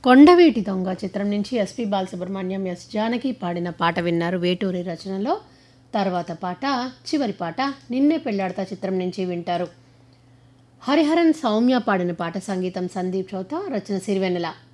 కొండవీటి దొంగ చిత్రం నుంచి ఎస్పి బాలసుబ్రహ్మణ్యం, ఎస్ జానకి పాడిన పాట విన్నారు వేటూరి రచనలో. తర్వాత పాట, చివరి పాట నిన్నే పెళ్లాడతా చిత్రం నుంచి వింటారు. హరిహరన్ సౌమ్య పాడిన పాట, సంగీతం సందీప్ చౌత, రచన సిరివెన్నెల.